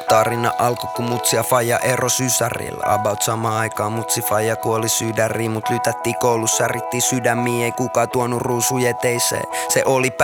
Tarina alkoi kun mutsi ja faija ero sysärillä. About samaan aikaan mutsi faija kuoli sydäriin. Mut lytättiin koulussa, rittiin sydämiin. Ei kukaan tuonut ruusuja teiseen. Se oli